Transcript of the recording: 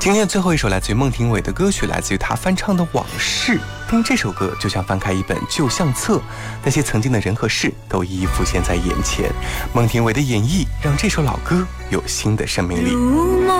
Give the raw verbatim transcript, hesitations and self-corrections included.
今天的最后一首来自于孟庭苇的歌曲，来自于他翻唱的《往事》。听这首歌就像翻开一本旧相册，那些曾经的人和事都一一浮现在眼前。孟庭苇的演绎让这首老歌有新的生命力。